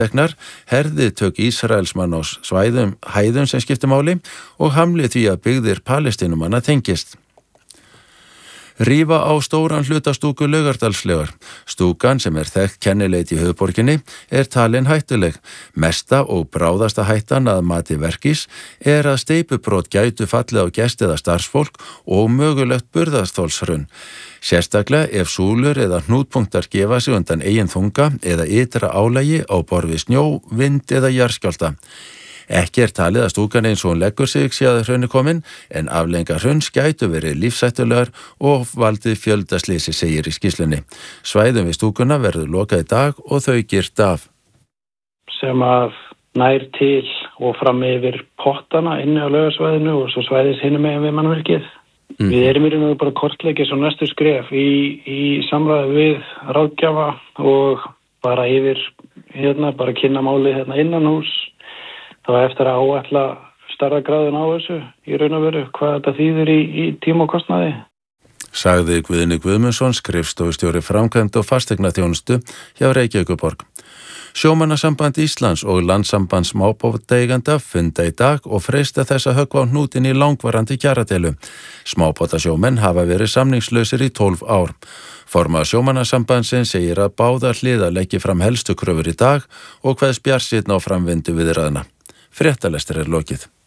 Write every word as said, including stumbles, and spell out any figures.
Vegnar herði tök Ísraelsmann á svæðum hæðum sem skiptir máli og hamli því að byggðir Palestínumanna tengist. Rífa á stóran hluta stúku Laugardalslaugar. Stúkan sem er þekkt kennileit í höfuðborginni er talin hættuleg. Mesta og bráðasta hættan að mati Verkís er að steypubrot gætu fallið á gesti eða starfsfólk og mögulegt burðarþolshrun. Sérstaklega ef súlur eða hnútpunktar gefa sig undan eigin þunga eða ytra álagi á borð við snjó, vind eða jarðskjálfta. Ekki er talið að stúkan eins og hún leggur sig sé að hrunni komin, en afleiðingar hruns gætu verið lífshættulegar og valdið fjöldasleysi, segir í skýrslunni. Svæðum við stúkuna verður lokað í dag og þau girt af. Sem að nær til og fram yfir pottana inni á Laugarsvæðinu og svo svæðis hinum megin við mannvirkið. Mm. Við erum í raun og bara kortleggja svo næstu skref í, í samræði við ráðgjafa og bara yfir hérna, bara kynna máli hérna innan hús. Þá eftir að áætla stærðargráðun á þessu í raun og veru, hvað þetta þýðir í, í tíma og kostnaði. Sagði Guðni Guðmundsson, skrifstofustjóri framkvæmd og fasteignaþjónustu hjá Reykjavíkurborg. Sjómannasamband Íslands og Landssamband smábátaeigenda funda í dag og freista þess að höggva á hnútinn í langvarandi kjaradeilu. Smábátasjómenn hafa verið samningslausir í tólf ár. Formaður Sjómannasambandsins segir að báðar hliðar leggi fram helstu kröfur í dag og kveðst bjartsýnn á framvindu viðræðna. Fréttalestur er lokið.